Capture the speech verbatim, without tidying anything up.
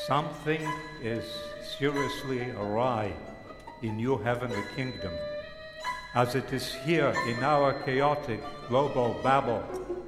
Something is seriously awry in your heavenly kingdom, as it is here in our chaotic global Babel.